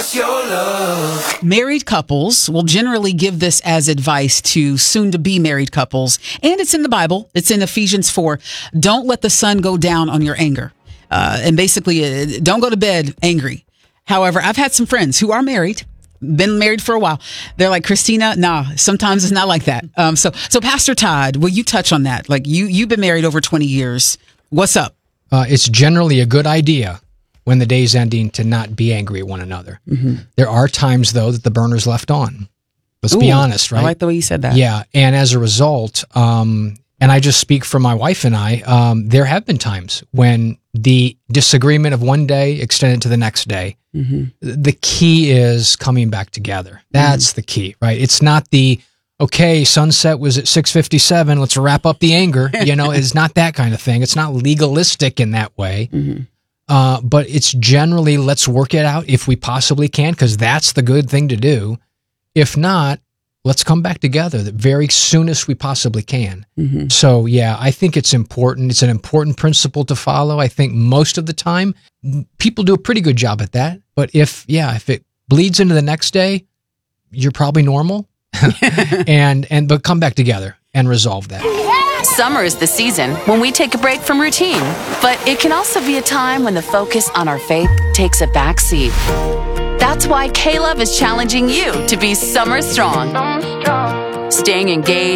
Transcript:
us your love. Married couples will generally give this as advice to soon-to-be married couples, and it's in the Bible. It's in Ephesians 4. Don't let the sun go down on your anger. And basically, don't go to bed angry. However, I've had some friends who are married, been married for a while. They're like, Christina, nah, sometimes it's not like that. So Pastor Todd, will you touch on that? Like you've been married over 20 years. What's up? It's generally a good idea when the day's ending to not be angry at one another. Mm-hmm. There are times, though, that the burner's left on. Let's be honest, right? I like the way you said that. Yeah, and as a result, and I just speak for my wife and I, there have been times when the disagreement of one day extended to the next day. Mm-hmm. The key is coming back together. That's the key, right? It's not the, okay, sunset was at 6:57, let's wrap up the anger. It's not that kind of thing. It's not legalistic in that way. Mm-hmm. But it's generally, let's work it out if we possibly can, because that's the good thing to do. If not, let's come back together the very soonest we possibly can. Mm-hmm. So, yeah, I think it's important. It's an important principle to follow. I think most of the time, people do a pretty good job at that. But if it bleeds into the next day, you're probably normal. but come back together and resolve that. Summer is the season when we take a break from routine, but it can also be a time when the focus on our faith takes a back seat. That's why K-Love is challenging you to be summer strong. Staying engaged